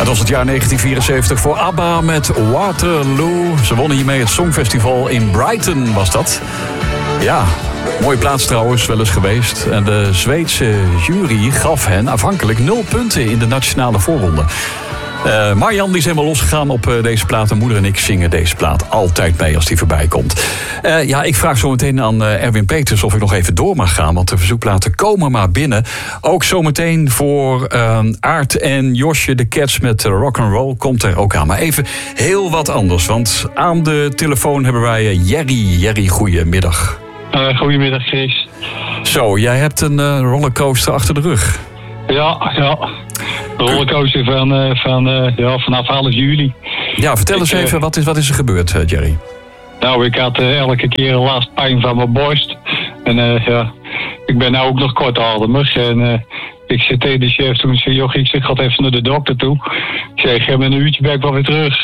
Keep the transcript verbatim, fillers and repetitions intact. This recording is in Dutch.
was het jaar negentien vierenzeventig voor ABBA met Waterloo. Ze wonnen hiermee het Songfestival in Brighton, was dat. Ja, mooie plaats trouwens, wel eens geweest. En de Zweedse jury gaf hen afhankelijk nul punten in de nationale voorronde. Uh, Marjan die is helemaal losgegaan op uh, deze plaat. En moeder en ik zingen deze plaat altijd mee als die voorbij komt. Uh, ja, ik vraag zo meteen aan uh, Erwin Peters of ik nog even door mag gaan. Want de verzoekplaten komen maar binnen. Ook zometeen voor uh, Aart en Josje de Cats met uh, rock'n'roll komt er ook aan. Maar even heel wat anders. Want aan de telefoon hebben wij uh, Jerry. Jerry, goedemiddag. Uh, goedemiddag, Chris. Zo, jij hebt een uh, rollercoaster achter de rug. Ja, ja. De rollercoaster van, uh, van, uh, ja, vanaf half juli. Ja, vertel ik, eens even, uh, wat, is, wat is er gebeurd, uh, Jerry? Nou, ik had uh, elke keer last pijn van mijn borst. En uh, ja, ik ben nou ook nog kortademig. En uh, ik zei tegen de chef toen, ik zei, joh, ik zeg, ga even naar de dokter toe. Ik zei, geef me een uurtje, ben ik wel weer terug.